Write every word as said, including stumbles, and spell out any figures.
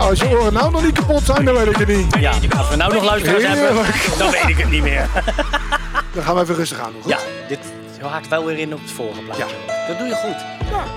Nou, als je oren nou nog niet kapot zijn, dan weet ik het niet. Ja, als we nou nog luisteraars hebben, dan weet ik het niet meer. Dan gaan we even rustig aan doen. Goed? Ja, dit haakt wel weer in op het vorige plaatje. Ja. Dat doe je goed. Ja.